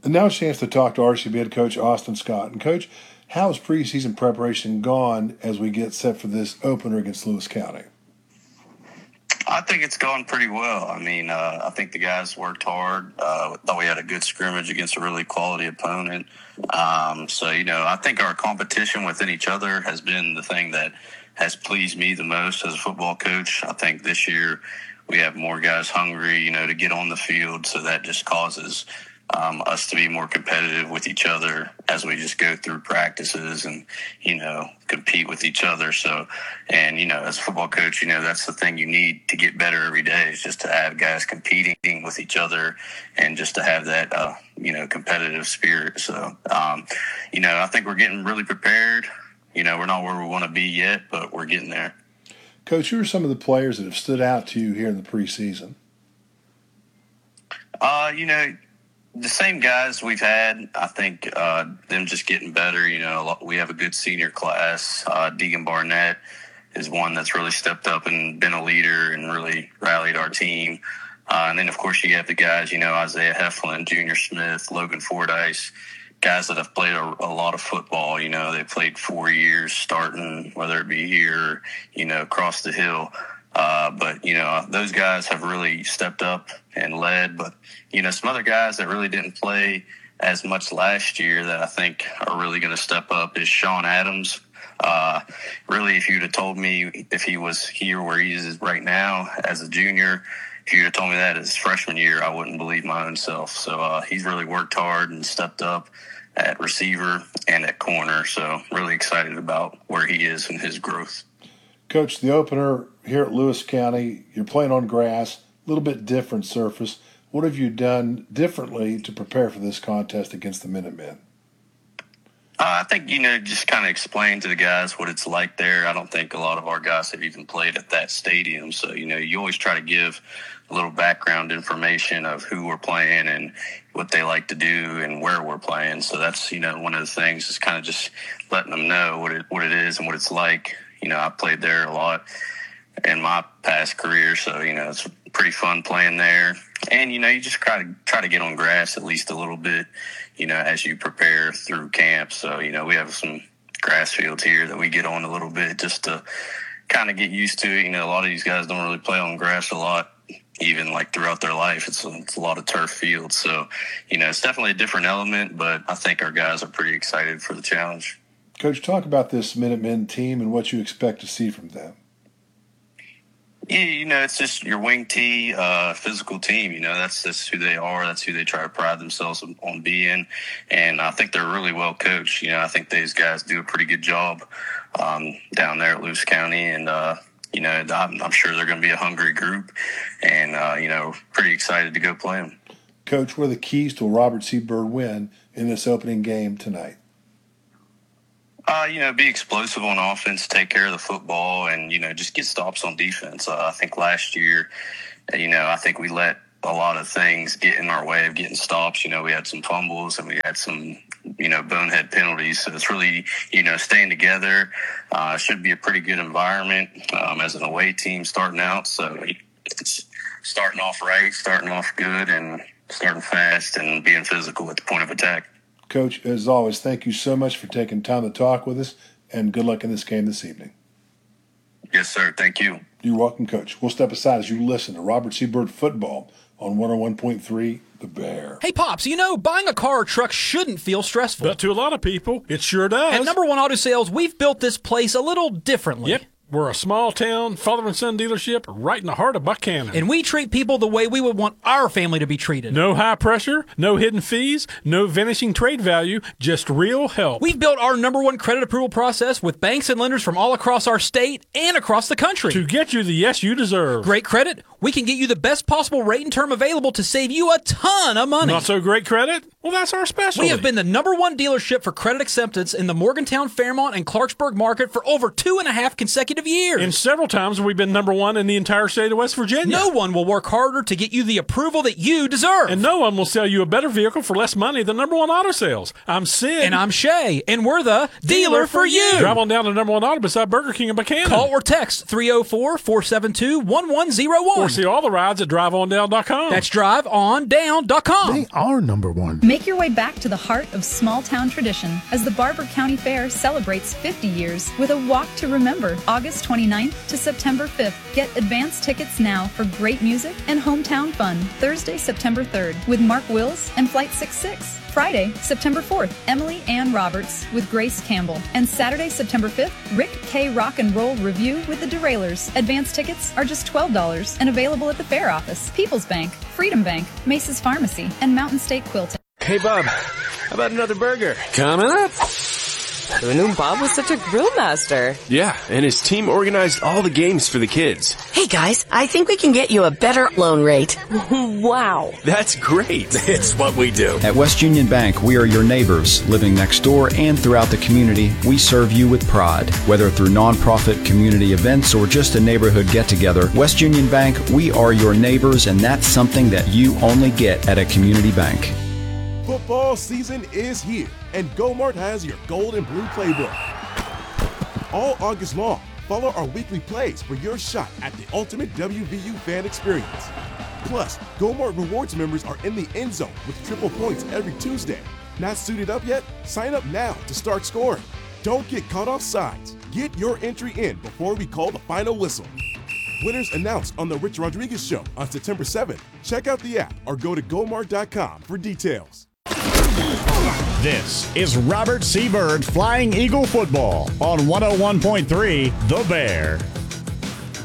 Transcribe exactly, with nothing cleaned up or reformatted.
And now a chance to talk to R C B head coach Austin Scott. And Coach, how has preseason preparation gone as we get set for this opener against Lewis County? I think it's gone pretty well. I mean, uh, I think the guys worked hard. Uh, thought we had a good scrimmage against a really quality opponent. Um, so, you know, I think our competition within each other has been the thing that has pleased me the most as a football coach. I think this year we have more guys hungry, you know, to get on the field. So that just causes Um, us to be more competitive with each other as we just go through practices and, you know, compete with each other. So, and, you know, as a football coach, you know, that's the thing you need to get better every day is just to have guys competing with each other and just to have that, uh, you know, competitive spirit. So, um, you know, I think we're getting really prepared. You know, we're not where we want to be yet, but we're getting there. Coach, who are some of the players that have stood out to you here in the preseason? Uh, you know, the same guys we've had, I think uh, them just getting better. You know, we have a good senior class. Uh, Deegan Barnett is one that's really stepped up and been a leader and really rallied our team. Uh, and then, of course, you have the guys, you know, Isaiah Heflin, Junior Smith, Logan Fordyce, guys that have played a, a lot of football. You know, they played four years starting, whether it be here, you know, across the hill. Uh, but, you know, those guys have really stepped up and led. But, you know, some other guys that really didn't play as much last year that I think are really going to step up is Sean Adams. Uh, really, if you'd have told me if he was here where he is right now as a junior, if you'd have told me that as freshman year, I wouldn't believe my own self. So uh, he's really worked hard and stepped up at receiver and at corner. So really excited about where he is and his growth. Coach, the opener here at Lewis County, you're playing on grass, a little bit different surface. What have you done differently to prepare for this contest against the Minutemen? Uh, I think, you know, just kind of explain to the guys what it's like there. I don't think a lot of our guys have even played at that stadium. So, you know, you always try to give a little background information of who we're playing and what they like to do and where we're playing. So that's, you know, one of the things is kind of just letting them know what it, what it is and what it's like. You know, I played there a lot in my past career, so, you know, it's pretty fun playing there. And, you know, you just try to try to get on grass at least a little bit, you know, as you prepare through camp. So, you know, we have some grass fields here that we get on a little bit just to kind of get used to it. You know, a lot of these guys don't really play on grass a lot, even like throughout their life. It's a, it's a lot of turf fields. So, you know, it's definitely a different element, but I think our guys are pretty excited for the challenge. Coach, talk about this Minutemen team and what you expect to see from them. Yeah, you know, it's just your wing tee, uh, physical team. You know, that's that's who they are. That's who they try to pride themselves on, on being. And I think they're really well coached. You know, I think these guys do a pretty good job um, down there at Lewis County. And, uh, you know, I'm, I'm sure they're going to be a hungry group. And, uh, you know, pretty excited to go play them. Coach, what are the keys to a Robert C. Byrd win in this opening game tonight? Uh, you know, be explosive on offense, take care of the football, and, you know, just get stops on defense. Uh, I think last year, you know, I think we let a lot of things get in our way of getting stops. You know, we had some fumbles and we had some, you know, bonehead penalties. So it's really, you know, staying together. Uh, should be a pretty good environment um, as an away team starting out. So it's starting off right, starting off good, and starting fast and being physical at the point of attack. Coach, as always, thank you so much for taking time to talk with us, and good luck in this game this evening. Yes, sir. Thank you. You're welcome, Coach. We'll step aside as you listen to Robert C. Byrd football on one oh one point three The Bear. Hey, Pops, you know, buying a car or truck shouldn't feel stressful. But to a lot of people, it sure does. At Number One Auto Sales, we've built this place a little differently. Yep. We're a small-town, father and son dealership right in the heart of Buchanan. And we treat people the way we would want our family to be treated. No high pressure, no hidden fees, no vanishing trade value, just real help. We've built our number one credit approval process with banks and lenders from all across our state and across the country. To get you the yes you deserve. Great credit? We can get you the best possible rate and term available to save you a ton of money. Not so great credit? Well, that's our specialty. We have been the number one dealership for credit acceptance in the Morgantown, Fairmont, and Clarksburg market for over two and a half consecutive years. And several times we've been number one in the entire state of West Virginia. No one will work harder to get you the approval that you deserve. And no one will sell you a better vehicle for less money than Number One Auto Sales. I'm Sid. And I'm Shay. And we're the dealer, dealer for you. Drive on down to Number One Auto beside Burger King in Buchanan. Call or text three oh four, four seven two, one one oh one. Or see all the rides at drive on down dot com. That's drive on down dot com. They are number one. Make your way back to the heart of small-town tradition as the Barber County Fair celebrates fifty years with a Walk to Remember, August twenty-ninth to September fifth. Get advance tickets now for great music and hometown fun. Thursday, September third, with Mark Wills and Flight sixty-six. Friday, September fourth, Emily Ann Roberts with Grace Campbell. And Saturday, September fifth, Rick K. Rock and Roll Review with the Derailers. Advance tickets are just twelve dollars and available at the fair office, People's Bank, Freedom Bank, Mace's Pharmacy, and Mountain State Quilting. Hey, Bob, how about another burger? Coming up. Who knew Bob was such a grill master? Yeah, and his team organized all the games for the kids. Hey guys, I think we can get you a better loan rate. Wow. That's great. It's what we do. At West Union Bank, we are your neighbors. Living next door and throughout the community, we serve you with pride. Whether through nonprofit community events or just a neighborhood get-together, West Union Bank, we are your neighbors, and that's something that you only get at a community bank. Football season is here, and GoMart has your gold and blue playbook. All August long, follow our weekly plays for your shot at the ultimate W V U fan experience. Plus, GoMart Rewards members are in the end zone with triple points every Tuesday. Not suited up yet? Sign up now to start scoring. Don't get caught off sides. Get your entry in before we call the final whistle. Winners announced on The Rich Rodriguez Show on September seventh. Check out the app or go to gomart dot com for details. This is Robert C. Byrd Flying Eagle Football on one oh one point three The Bear.